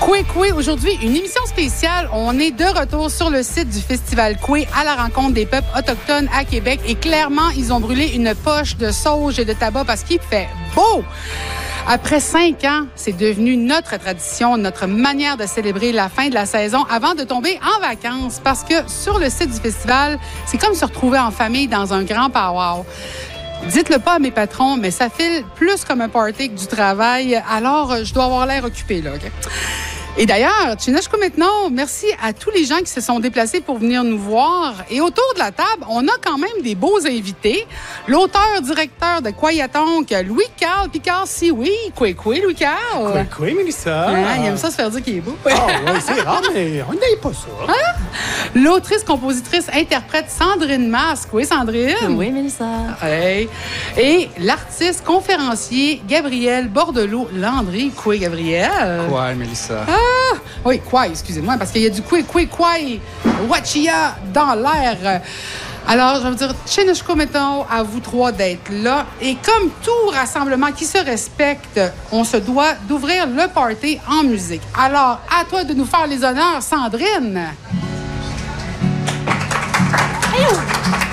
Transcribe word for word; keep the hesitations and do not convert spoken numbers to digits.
Koué Koué, aujourd'hui, une émission spéciale. On est de retour sur le site du Festival Koué à la rencontre des peuples autochtones à Québec. Et clairement, ils ont brûlé une poche de sauge et de tabac parce qu'il fait beau. Après cinq ans, c'est devenu notre tradition, notre manière de célébrer la fin de la saison avant de tomber en vacances. Parce que sur le site du festival, c'est comme se retrouver en famille dans un grand powwow. Dites-le pas à mes patrons, mais ça file plus comme un party que du travail. Alors, je dois avoir l'air occupé, là. Okay? Et d'ailleurs, Chinashko maintenant, merci à tous les gens qui se sont déplacés pour venir nous voir. Et autour de la table, on a quand même des beaux invités. L'auteur-directeur de Kwayatonk, Louis-Carl Picard-Sioui. Koué Koué, Louis-Carl. Koué Koué, Mélissa. Hein, il aime ça se faire dire qu'il est beau. Ah oui, c'est rare, mais on n'aille pas ça. Hein? L'autrice, compositrice, interprète Sandrine Masque. Oui, Sandrine. Oui, Mélissa. Hey. Et l'artiste conférencier Gabriel Bordelot-Landry. Koué, Gabriel. Quoi, Mélissa? Ah! Oui, quoi, excusez-moi, parce qu'il y a du koué, koué, koué, wachia dans l'air. Alors, je veux dire, Chinashko, mettons, à vous trois d'être là. Et comme tout rassemblement qui se respecte, on se doit d'ouvrir le party en musique. Alors, à toi de nous faire les honneurs, Sandrine. Hey,